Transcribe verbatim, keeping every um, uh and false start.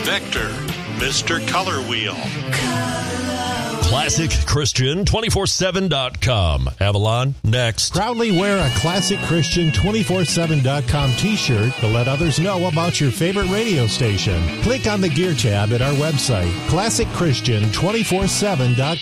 Vector, Mister Color Wheel. Classic Christian two forty-seven dot com. Avalon, next. Proudly wear a Classic Christian two forty-seven dot com t-shirt to let others know about your favorite radio station. Click on the Gear tab at our website, classic christian two forty-seven dot com.